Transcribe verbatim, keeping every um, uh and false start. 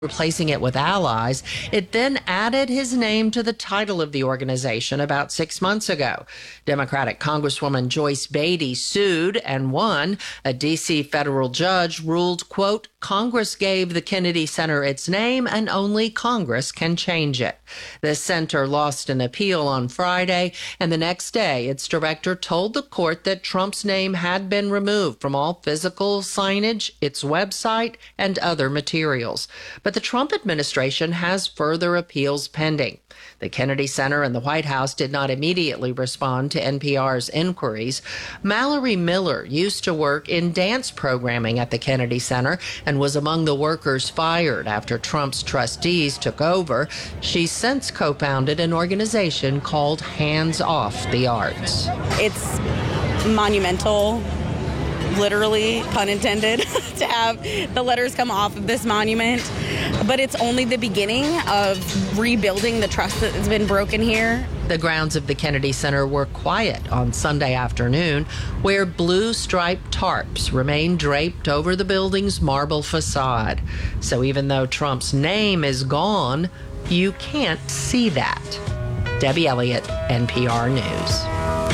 replacing it with allies. It then added his name to the title of the organization about six months ago. Democratic Congresswoman Joyce Beatty sued and won. A D C federal judge ruled, quote, Congress gave the Kennedy Center its name and only Congress can change it. The center lost an appeal on Friday, and the next day its director told the court that Trump's name had been removed from all physical signage, its website, and other materials. But the Trump administration has further appeals pending. The Kennedy Center and the White House did not immediately respond to N P R's inquiries. Mallory Miller used to work in dance programming at the Kennedy Center and was among the workers fired after Trump's trustees took over. She's since co-founded an organization called Hands Off the Arts. It's monumental, literally, pun intended, to have the letters come off of this monument. But it's only the beginning of rebuilding the trust that has been broken here. The grounds of the Kennedy Center were quiet on Sunday afternoon, where blue striped tarps remain draped over the building's marble facade. So even though Trump's name is gone, you can't see that. Debbie Elliott, N P R News.